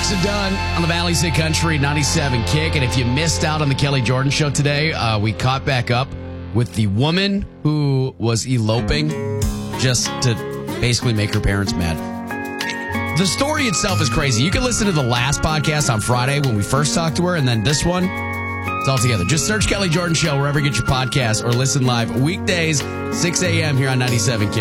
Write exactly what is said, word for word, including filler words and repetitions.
Brooks and Dunn on the Valley's Hit Country ninety-seven Kick. And if you missed out on the Kelly Jordan show today, uh, we caught back up with the woman who was eloping just to basically make her parents mad. The story itself is crazy. You can listen to the last podcast on Friday when we first talked to her, and then this one, it's all together. Just search Kelly Jordan Show wherever you get your podcasts or listen live weekdays, six a.m. here on ninety-seven Kick.